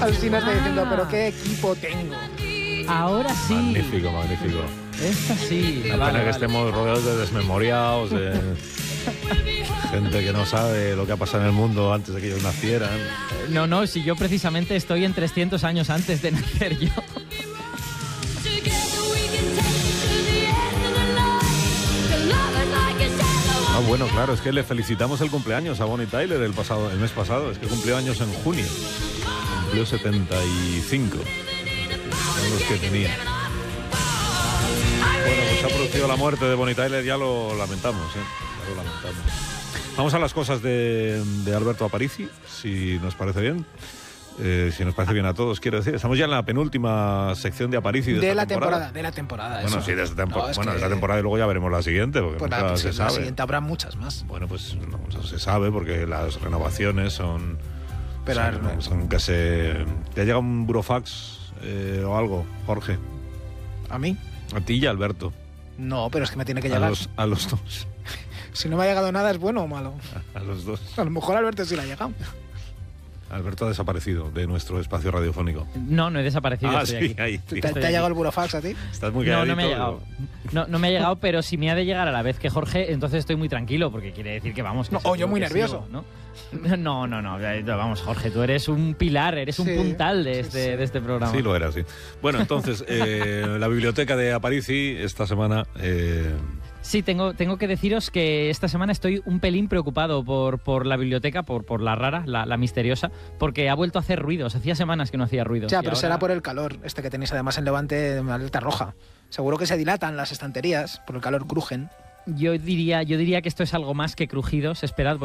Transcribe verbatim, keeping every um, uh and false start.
Alsina está diciendo, pero qué equipo tengo. Ahora sí. Magnífico, magnífico. Esta sí. La vale, pena que vale. estemos rodeados de desmemoriados, de gente que no sabe lo que ha pasado en el mundo antes de que ellos nacieran. No, no, si yo precisamente estoy en trescientos años antes de nacer yo. Ah, bueno, claro, es que le felicitamos el cumpleaños a Bonnie Tyler el pasado, el mes pasado. Es que cumplió años en junio. Cumplió setenta y cinco. Son los que tenía. Bueno, pues se ha producido la muerte de Bonnie Tyler, ya lo lamentamos, ¿eh? Ya lo lamentamos. Vamos a las cosas de, de Alberto Aparici, si nos parece bien. Eh, si nos parece bien a todos, quiero decir. Estamos ya en la penúltima sección de Aparici de, De esta la temporada. temporada. De la temporada, Bueno, eso. sí, de esta temporada. No, es bueno, de que- esta temporada y luego ya veremos la siguiente, porque Pues nunca la, se la sabe. siguiente habrá muchas más. Bueno, pues no, no se sabe porque las renovaciones son... Pero son, ahora- son que se... ¿Te ha llegado un burofax eh, o algo, Jorge? ¿A mí? A ti y a Alberto. No, pero es que me tiene que A llegar. los, a los dos. Si no me ha llegado nada, ¿es bueno o malo? A los dos. A lo mejor a Alberto sí le ha llegado. Alberto ha desaparecido de nuestro espacio radiofónico. No, no he desaparecido. Ah, estoy sí, aquí. ahí. ¿Te, sí. te ha llegado el burofax a ti? Estás muy No, calladito. no me ha llegado. No, no me ha llegado, pero si me ha de llegar a la vez que Jorge, entonces estoy muy tranquilo, porque quiere decir que vamos. Que No, o yo seguro muy que nervioso. sigo, ¿no? No, no, no, vamos, Jorge, tú eres un pilar, eres un Sí, puntal de sí, este, sí. de este programa. Sí, lo era, sí. Bueno, entonces, eh, la biblioteca de Aparici esta semana... Eh, Sí, tengo, tengo que deciros que esta semana estoy un pelín preocupado por, por la biblioteca, por, por la rara, la, la misteriosa, porque ha vuelto a hacer ruidos. Hacía semanas que no hacía ruidos. Ya, y pero ahora- será por el calor, este que tenéis además en Levante, en alerta roja. Seguro que se dilatan las estanterías, por el calor crujen. Yo diría, yo diría que esto es algo más que crujidos. Esperad,